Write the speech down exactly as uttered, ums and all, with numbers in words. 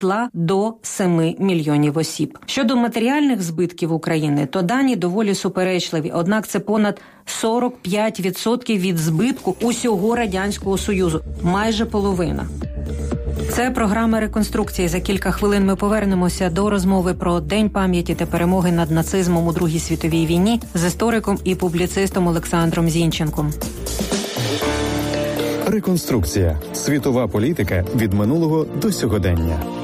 тла до семи мільйонів осіб. Щодо матеріальних збитків України, то дані доволі суперечливі, однак це понад сорок п'ять відсотків від збитку усього Радянського Союзу, майже половина. Це програма реконструкції. За кілька хвилин ми повернемося до розмови про День пам'яті та перемоги над нацизмом у Другій світовій війні з істориком і публіцистом Олександром Зінченком. Реконструкція. Світова політика від минулого до сьогодення.